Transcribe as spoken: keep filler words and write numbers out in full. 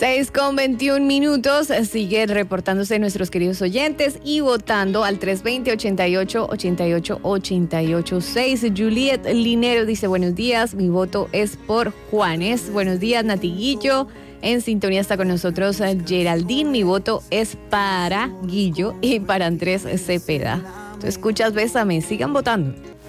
seis con veintiún minutos, sigue reportándose nuestros queridos oyentes y votando al tres dos cero, ochenta y ocho, ochenta y ocho, ochenta y ocho seis. Juliet Linero dice, buenos días, mi voto es por Juanes. Buenos días, Natiguillo. En sintonía está con nosotros Geraldine, mi voto es para Guillo y para Andrés Cepeda. Tú escuchas Bésame, sigan votando.